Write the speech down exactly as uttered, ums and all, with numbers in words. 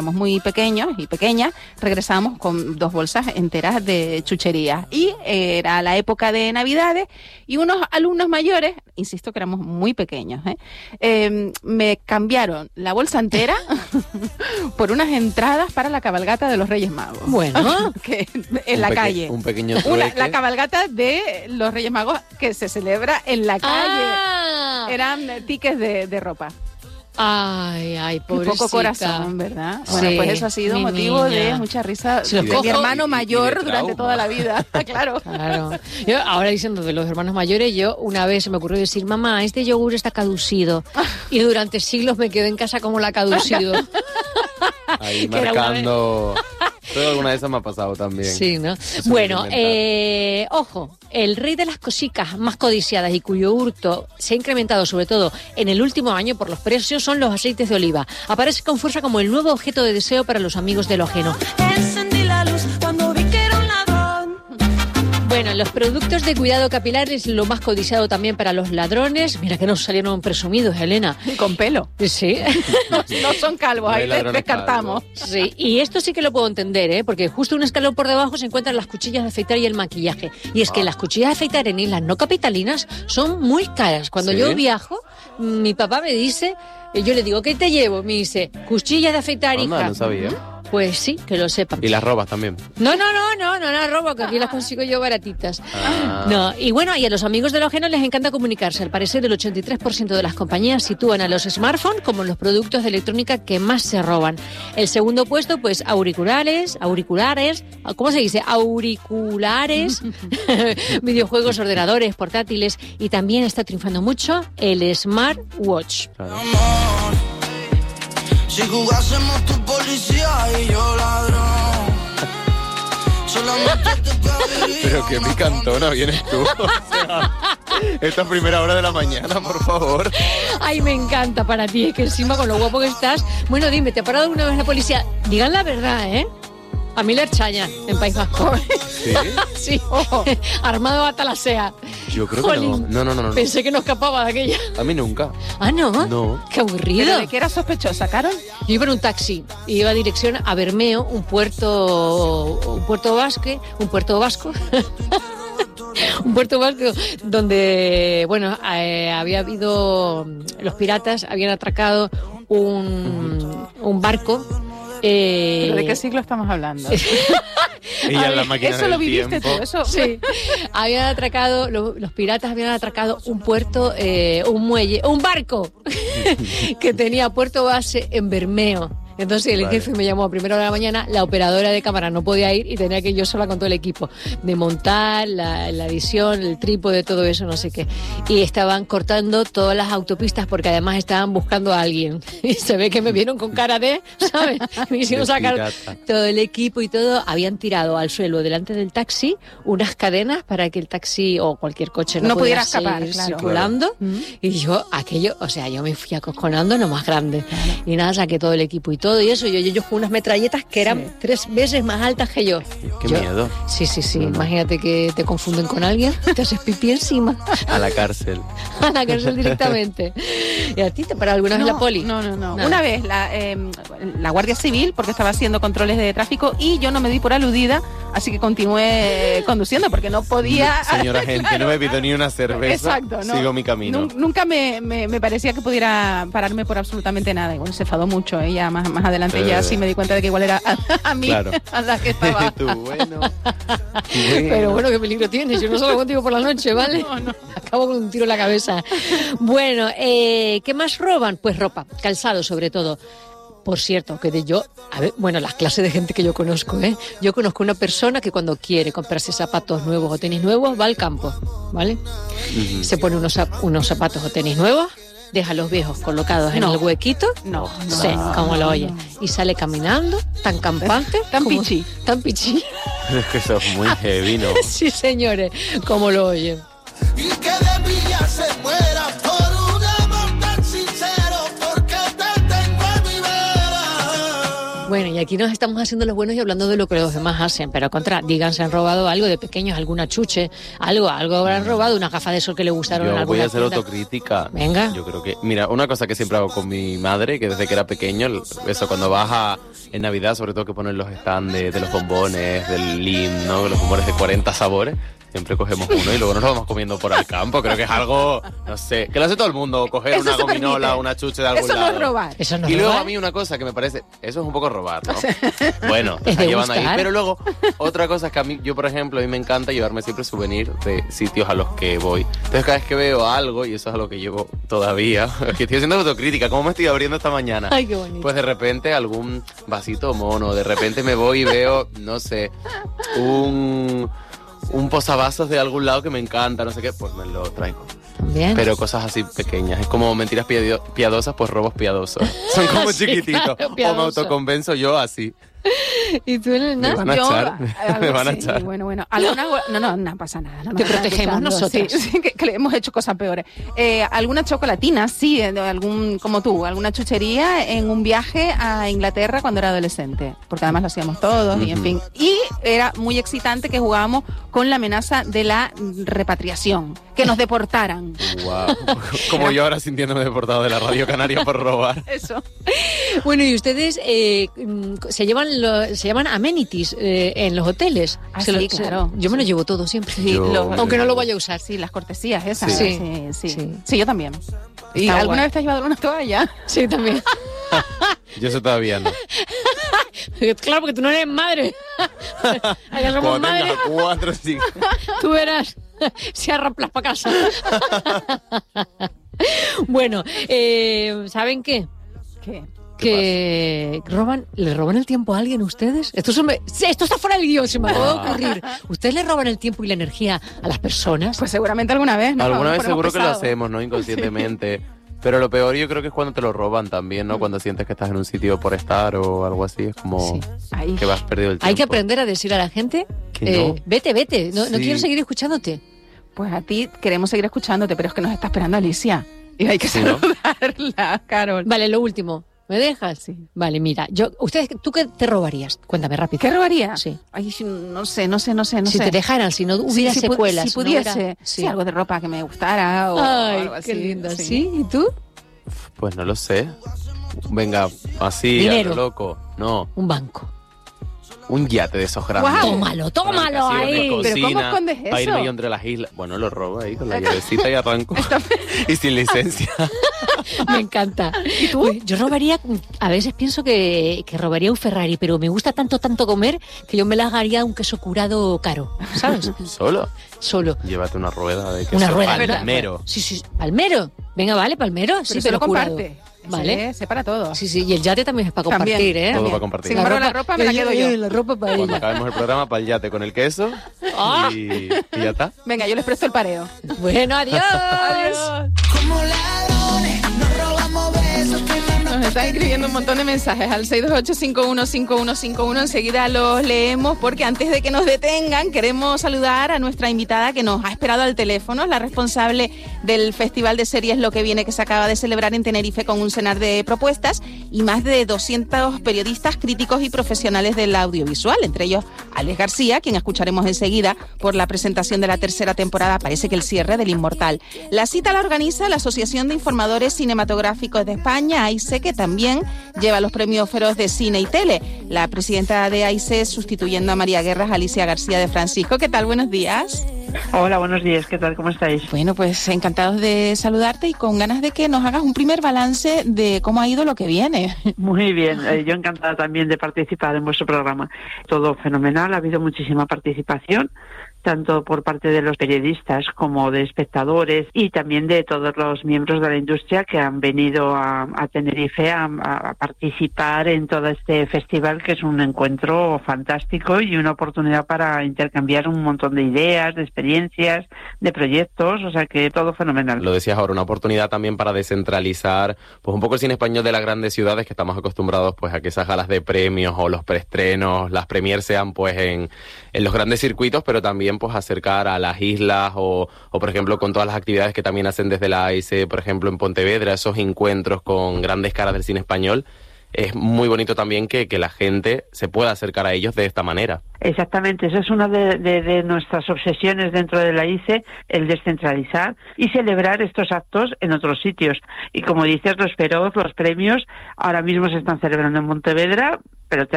muy pequeños y pequeñas, regresábamos con dos bolsas enteras de chucherías. Y era la época de Navidades y unos alumnos mayores, insisto que éramos muy pequeños, ¿eh? Eh, me cambiaron la bolsa entera por unas entradas para la cabalgata de los Reyes Magos. Bueno, que en un la peque- calle. Un pequeño Una, trueque. la cabalgata de los Reyes Magos que se celebra en la calle. Ah. Eran eh, tickets de, de ropa. Ay, ay, Qué pobrecita. poco corazón, ¿verdad? Bueno, Sí, pues eso ha sido mi motivo niña. de mucha risa Se los de cojo. mi hermano Y- y- y mayor de durante trauma. toda la vida. Claro. Claro. Yo, ahora diciendo de los hermanos mayores, yo una vez se me ocurrió decir, mamá, este yogur está caducido. Y durante siglos me quedé en casa como la caducido. Ahí Que era una marcando. Todo alguna de esas me ha pasado también. Sí, ¿no? Eso Bueno, es inventar. eh, ojo, el rey de las cosicas más codiciadas y cuyo hurto se ha incrementado sobre todo en el último año por los precios son los aceites de oliva. Aparece con fuerza como el nuevo objeto de deseo para los amigos de lo ajeno. Encendí la luz cuando vi que era un ladrón. Bueno, los productos de cuidado capilar es lo más codiciado también para los ladrones. Mira que nos salieron presumidos, Elena. Y con pelo. Sí. No, no son calvos, No hay ahí les ladrones descartamos. Sí, y esto sí que lo puedo entender, ¿eh? Porque justo un escalón por debajo se encuentran las cuchillas de afeitar y el maquillaje. Y es que las cuchillas de afeitar en islas no capitalinas son muy caras. Cuando ¿Sí? yo viajo, mi papá me dice, eh, yo le digo, ¿qué te llevo? Me dice, cuchillas de afeitar, Anda, hija. no sabía. Pues sí, que lo sepan. Y las robas también. No, no, no, no, no las robo, que aquí las consigo yo baratitas. Ah. No, y bueno, y a los amigos de lo ajeno les encanta comunicarse. Al parecer, el ochenta y tres por ciento de las compañías sitúan a los smartphones como los productos de electrónica que más se roban. El segundo puesto, pues, auriculares, auriculares, ¿cómo se dice? Auriculares, videojuegos, ordenadores, portátiles, y también está triunfando mucho el smartwatch. Claro. Amor, si jugásemos tu policía y yo ladrón, solamente te pediría. Pero qué picantona vienes tú. O sea, esta primera hora de la mañana, por favor. Ay, me encanta para ti, es que encima con lo guapo que estás. Bueno, dime, ¿te ha parado alguna vez la policía? Digan la verdad, ¿eh? A mí la Erchaña, en País Vasco. ¿Sí? Sí, armado hasta la sea. Yo creo que Jolín, no. No, no, no, no. Pensé que no escapaba de aquella. A mí nunca. Ah, ¿no? No. Qué aburrido. ¿Pero de qué era sospechosa, Carol? Yo iba en un taxi y iba a dirección a Bermeo, un puerto, un puerto vasco, un puerto vasco. Un puerto vasco donde, bueno, eh, había habido, los piratas habían atracado un, un barco. Eh, ¿Pero de qué siglo estamos hablando? Ella es la máquina Eso del lo viviste tiempo. tú, eso. Sí, habían atracado, lo- los piratas habían atracado un puerto, eh, un muelle, un barco que tenía puerto base en Bermeo. Entonces el Vale. jefe me llamó a primera hora de la mañana, la operadora de cámara no podía ir y tenía que ir yo sola con todo el equipo, de montar, la, la edición, el trípode, todo eso, no sé qué. Y estaban cortando todas las autopistas porque además estaban buscando a alguien. Y se ve que me vieron con cara de, ¿sabes? Me hicieron De sacar pirata. todo el equipo y todo. Habían tirado al suelo delante del taxi unas cadenas para que el taxi o cualquier coche no, No pudiera seguir escapar, claro. circulando. Mm. Y yo, aquello, o sea, yo me fui acosconando lo más grande. Y nada, saqué todo el equipo y todo y eso. Yo, yo, yo con unas metralletas que eran Sí. tres veces más altas que yo. Qué Yo- miedo. Sí, sí, sí. No, no. Imagínate que te confunden con alguien, te haces pipí encima, A la cárcel. a la cárcel directamente. ¿Y a ti te paró alguna vez la poli? No, no, no. Nada. Una vez la, eh, la Guardia Civil, porque estaba haciendo controles de tráfico y yo no me di por aludida, así que continué conduciendo porque no podía. Señora gente, Claro. no he bebido ni una cerveza. Exacto, no. Sigo mi camino. Nun- Nunca me, me, me parecía que pudiera pararme por absolutamente nada. Y bueno, se enfadó mucho ella. Más, más adelante Eh. ya sí me di cuenta de que igual era a, a mí Claro. a la que estaba. Tú, bueno. Pero bueno, qué peligro tienes. Yo no salgo contigo por la noche, ¿vale? Acabo con un tiro en la cabeza. Bueno, eh, ¿qué más roban? Pues ropa, calzado sobre todo. Por cierto, que de yo, a ver, bueno, las clases de gente que yo conozco, ¿eh? Yo conozco una persona que cuando quiere comprarse zapatos nuevos o tenis nuevos, va al campo, ¿vale? Ujú. Se pone unos, zap- unos zapatos o tenis nuevos, deja los viejos colocados en No. el huequito, No, no. sí, como lo oye, y sale caminando, tan campante, Tan como- pichi. tan pichi. Es que sos muy heavy, ¿no? Sí, señores, como lo oyen. Y que de Villa se muera por un amor tan sincero, porque te tengo en mi vera. Bueno, y aquí nos estamos haciendo los buenos y hablando de lo que los demás hacen, pero contra, digan, se han robado algo de pequeños, alguna chuche, algo, algo habrán robado, una gafa de sol que le gustaron en Yo alguna voy a hacer tienda. autocrítica. Venga. Yo creo que, mira, una cosa que siempre hago con mi madre, que desde que era pequeño, eso, cuando vas a, en Navidad, sobre todo que ponen los stands de, de los bombones, del Lim, ¿no? Los bombones de cuarenta sabores. Siempre cogemos uno y luego nos lo vamos comiendo por el campo. Creo que es algo, no sé, que lo hace todo el mundo, coger Eso una se gominola, permite. una chuche de algún Eso no lado. es robar. Eso no Y es luego robar. a mí una cosa que me parece, eso es un poco robar, ¿no? Bueno, te Es está de llevando ahí. gustar. Pero luego, otra cosa es que a mí, yo por ejemplo, a mí me encanta llevarme siempre souvenir de sitios a los que voy. Entonces cada vez que veo algo, y eso es algo que llevo todavía, que estoy haciendo autocrítica, ¿cómo me estoy abriendo esta mañana? Ay, qué bonito. Pues de repente algún vasito mono, de repente me voy y veo, no sé, un... un posavasos de algún lado que me encanta, no sé qué, pues me lo traigo. También. Pero cosas así pequeñas. Es como mentiras piadio- piadosas, pues robos piadosos. Son como Sí, chiquititos. claro, O piadoso. me autoconvenzo yo así. ¿Y tú, Elena? Me van a Yo, echar. algo Me van a así, echar. Bueno, bueno. Alguna, no, no, no pasa nada. No nos Te están protegemos escuchando. nosotras. Sí, sí, que, que le hemos hecho cosas peores. Eh, alguna chocolatina, sí, de algún, como tú, alguna chuchería en un viaje a Inglaterra cuando era adolescente. Porque además lo hacíamos todos y en Ujú. fin. Y era muy excitante que jugábamos con la amenaza de la repatriación, que nos deportaran. Wow. Como yo ahora sintiéndome deportado de la Radio Canaria por robar. Eso. Bueno, y ustedes eh, mm, se llevan lo- se llaman amenities eh, en los hoteles. Ah, Se sí, lo- se- claro. yo me lo llevo todo siempre. Sí, Yo- los- Aunque no lo vaya a usar. Sí, las cortesías esas. Sí. Sí, sí. Sí, Sí. yo también. ¿Y Está alguna guay. vez te has llevado una toalla? Sí, también. Yo eso todavía no. Claro, porque tú no eres madre. Aquí somos Cuando madres. tenga cuatro, sí. Tú verás si arraplas para casa. Bueno, eh, ¿saben qué? ¿Qué? Que roban, ¿le roban el tiempo a alguien ustedes? Esto, se me- sí, esto está fuera del guión, se me acaba de ocurrir. ¿Ustedes le roban el tiempo y la energía a las personas? Pues seguramente alguna vez, ¿no? Alguna Nos vez ponemos seguro que lo pesados. hacemos, ¿no? Inconscientemente. Pero lo peor yo creo que es cuando te lo roban también, ¿no? Cuando sientes que estás en un sitio por estar o algo así. Es como Sí. Ahí. que vas perdido el tiempo. Hay que aprender a decir a la gente, Que eh, no. vete, vete, no, no Sí. quiero seguir escuchándote. Pues a ti queremos seguir escuchándote, pero es que nos está esperando Alicia. Y hay que Sí, ¿no? saludarla, Carol. Vale, lo último. ¿Me dejas? Sí. Vale, mira, yo, ustedes, ¿tú qué te robarías? Cuéntame rápido. ¿Qué robaría? Sí. Ay, no sé, no sé, no sé, no si sé. te dejaran, si no hubiera si, si pu- secuelas. Si no pudiese. hubiera- Sí. algo de ropa que me gustara o Ay, algo así. qué lindo. ¿Sí? ¿Y tú? Pues no lo sé. Venga, así, a Dinero. lo loco. No, Un banco. un yate de esos grandes. Guau. Tómalo, tómalo Una ahí. habitación de Pero ¿cómo cocina, escondes para irme eso? yo entre las islas. Bueno, lo robo ahí con la llavecita y arranco. Y sin licencia. Me encanta. ¿Y tú? Yo robaría, a veces pienso que, que robaría un Ferrari, pero me gusta tanto, tanto comer que yo me largaría un queso curado caro, ¿sabes? Solo. Solo. Llévate una rueda de queso Una rueda. palmero. Sí, sí, palmero. Venga, vale, palmero. Pero Sí, solo pero curado. comparte. Vale. Ese, ese para todo. Sí, sí, y el yate también es para compartir, También, ¿eh? Todo también. para compartir. Sin embargo, la ropa me la quedo yo. La ropa para Cuando ella. acabemos el programa, para el yate con el queso. Ah. Y, y ya está. Venga, yo les presto el pareo. Bueno, adiós. Como ladrones, nos robamos besos que no nos Nos están escribiendo un montón de mensajes al seis dos ocho, cinco uno cinco uno cinco uno. Enseguida los leemos porque antes de que nos detengan queremos saludar a nuestra invitada que nos ha esperado al teléfono, la responsable del Festival de Series Lo que Viene, que se acaba de celebrar en Tenerife con un cenar de propuestas y más de doscientos periodistas, críticos y profesionales del audiovisual, entre ellos Alex García, quien escucharemos enseguida por la presentación de la tercera temporada, parece que el cierre del Inmortal. La cita la organiza la Asociación de Informadores Cinematográficos de España, A I C E, que también lleva los premios Feroz de Cine y Tele. La presidenta de A I C E, sustituyendo a María Guerras, Alicia García de Francisco. ¿Qué tal? Buenos días. Hola, buenos días, ¿qué tal? ¿Cómo estáis? Bueno, pues encantados de saludarte y con ganas de que nos hagas un primer balance de cómo ha ido lo que viene. Muy bien, eh, yo encantada también de participar en vuestro programa. Todo fenomenal, ha habido muchísima participación, tanto por parte de los periodistas como de espectadores y también de todos los miembros de la industria que han venido a, a Tenerife a, a participar en todo este festival, que es un encuentro fantástico y una oportunidad para intercambiar un montón de ideas, de experiencias, de proyectos, o sea que todo fenomenal. Lo decías ahora, una oportunidad también para descentralizar pues un poco el cine español de las grandes ciudades, que estamos acostumbrados pues a que esas galas de premios o los preestrenos, las premiers sean pues en, en los grandes circuitos, pero también pues acercar a las islas o, o por ejemplo con todas las actividades que también hacen desde la A I C E, por ejemplo en Pontevedra, esos encuentros con grandes caras del cine español. es muy bonito también que, que la gente se pueda acercar a ellos de esta manera. Exactamente, esa es una de, de, de nuestras obsesiones dentro de la I C E, el descentralizar y celebrar estos actos en otros sitios. Y como dices, los Feroz, los premios, ahora mismo se están celebrando en Pontevedra, pero